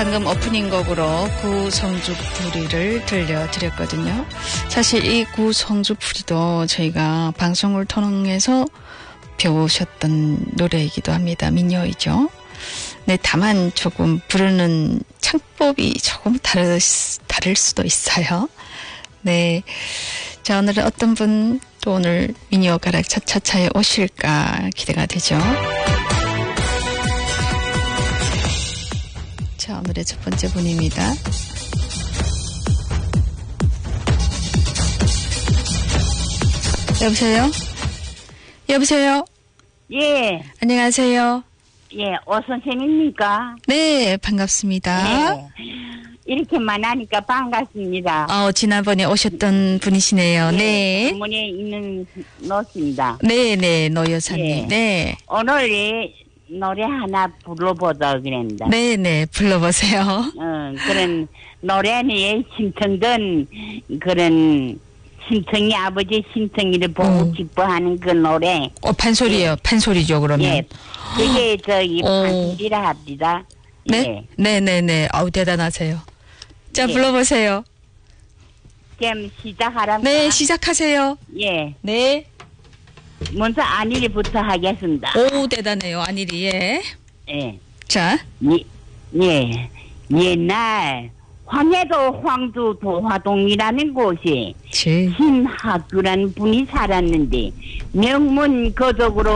방금 오프닝 곡으로 구성주풀이를 들려드렸거든요. 사실 이 구성주풀이도 저희가 방송을 통해서 배우셨던 노래이기도 합니다. 민요이죠. 네, 다만 조금 부르는 창법이 조금 다를 수도 있어요. 네. 자, 오늘은 어떤 분 또 오늘 민요 가락 차차차에 오실까 기대가 되죠. 자, 오늘의 첫 번째 분입니다. 여보세요? 여보세요? 예. 안녕하세요. 예, 오 선생님입니까? 네, 반갑습니다. 예. 이렇게만 하니까 반갑습니다. 지난번에 오셨던 분이시네요. 예, 네. 문에 있는 노씨입니다. 네, 노 여사님. 예. 네. 오늘 노래 하나 불러보자 그랬다. 네, 불러보세요. 그런 노래는 심청된 그런 심청이 아버지 심청이를 보고 기뻐하는 그 노래. 판소리예요. 예. 판소리죠, 그러면. 예. 그게 판소리라 합니다. 네? 예. 네. 아우, 대단하세요. 자, 예. 불러보세요. 그럼 시작하랍니다. 네, 시작하세요. 예. 네. 먼저 안일부터 하겠습니다. 오, 대단해요. 안일이, 예. 예. 자. 예. 옛날 황해도 황주 도화동이라는 곳에 신학규라는 분이 살았는데 명문 거적으로